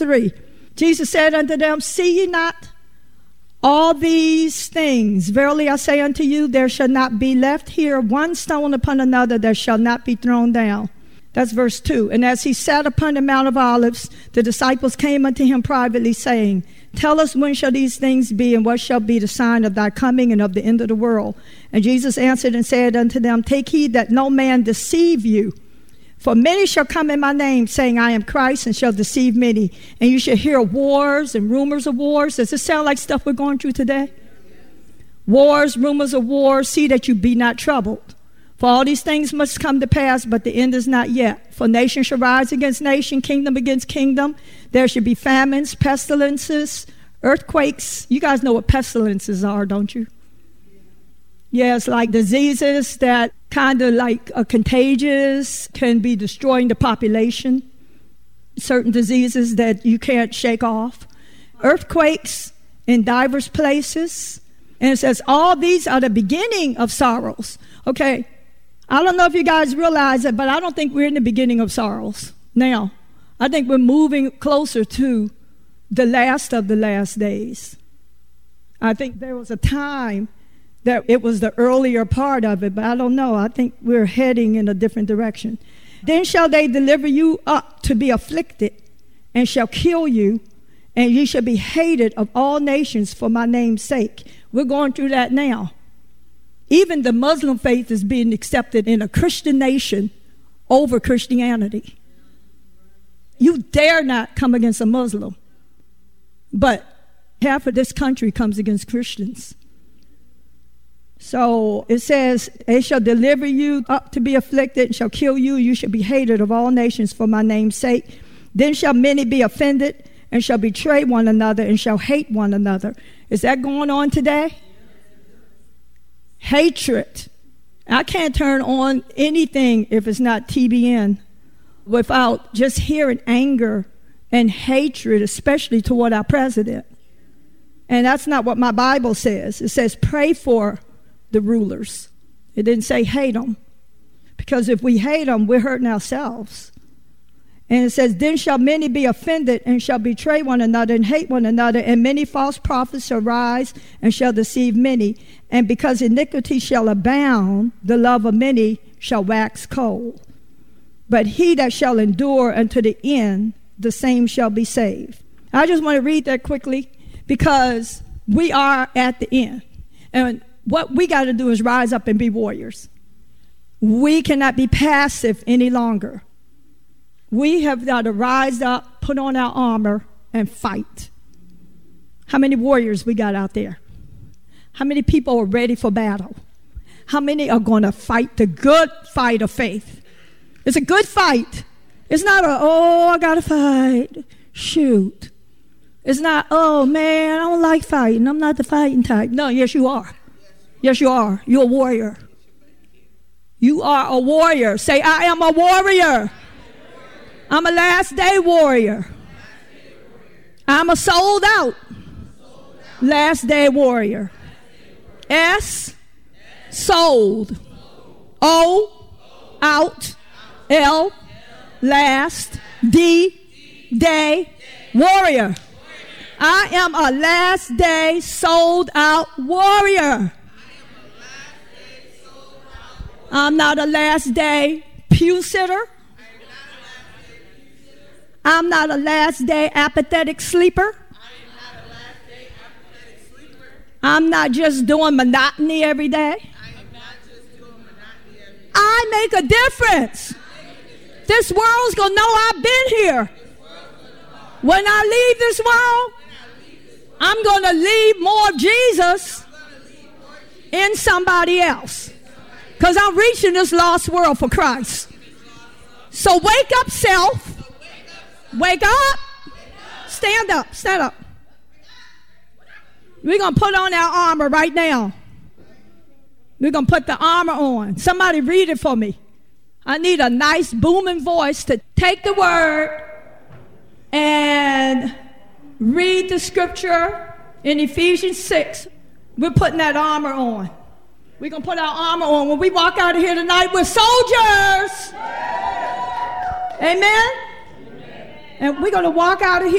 3. Jesus said unto them, see ye not all these things? Verily I say unto you, there shall not be left here one stone upon another that shall not be thrown down. That's verse 2. And as he sat upon the Mount of Olives, the disciples came unto him privately, saying, tell us, when shall these things be, and what shall be the sign of thy coming and of the end of the world? And Jesus answered and said unto them, take heed that no man deceive you. For many shall come in my name, saying, I am Christ, and shall deceive many. And you shall hear wars and rumors of wars. Does this sound like stuff we're going through today? Wars, rumors of wars. See that you be not troubled. For all these things must come to pass, but the end is not yet. For nation shall rise against nation, kingdom against kingdom. There shall be famines, pestilences, earthquakes. You guys know what pestilences are, don't you? Yeah, it's like diseases that kind of like are contagious, can be destroying the population. Certain diseases that you can't shake off. Earthquakes in diverse places. And it says all these are the beginning of sorrows. Okay, I don't know if you guys realize it, but I don't think we're in the beginning of sorrows now. I think we're moving closer to the last of the last days. I think there was a time that it was the earlier part of it, but I don't know. I think we're heading in a different direction. Then shall they deliver you up to be afflicted, and shall kill you, and ye shall be hated of all nations for my name's sake. We're going through that now. Even the Muslim faith is being accepted in a Christian nation over Christianity. You dare not come against a Muslim. But half of this country comes against Christians. So it says, they shall deliver you up to be afflicted, and shall kill you. You shall be hated of all nations for my name's sake. Then shall many be offended, and shall betray one another, and shall hate one another. Is that going on today? Hatred. I can't turn on anything if it's not TBN without just hearing anger and hatred, especially toward our president. And that's not what my Bible says. It says pray for the rulers. It didn't say hate them. Because if we hate them, we're hurting ourselves. And it says, then shall many be offended, and shall betray one another, and hate one another, and many false prophets shall rise, and shall deceive many. And because iniquity shall abound, the love of many shall wax cold. But he that shall endure unto the end, the same shall be saved. I just want to read that quickly, because we are at the end. And what we got to do is rise up and be warriors. We cannot be passive any longer. We have got to rise up, put on our armor, and fight. How many warriors we got out there? How many people are ready for battle? How many are going to fight the good fight of faith? It's a good fight. It's not I got to fight. Shoot. It's not, oh, man, I don't like fighting. I'm not the fighting type. No, yes, you are. Yes, you are. You're a warrior. You are a warrior. Say, I am a warrior. I'm a last day warrior. I'm a sold out last day warrior. S, sold. O, out. L, last. D, day, warrior. I am a last day sold out warrior. I'm not a last day pew sitter. I'm not a last day apathetic sleeper. I'm not just doing monotony every day. I make a difference. This world's going to know I've been here. When I leave this world, I'm going to leave more of Jesus in somebody else. Because I'm reaching this lost world for Christ. So wake up, self. Wake up. Stand up. Stand up. We're going to put on our armor right now. We're going to put the armor on. Somebody read it for me. I need a nice booming voice to take the word and read the scripture in Ephesians 6. We're putting that armor on. We're going to put our armor on. When we walk out of here tonight, we're soldiers. Amen? And we're going to walk out of here.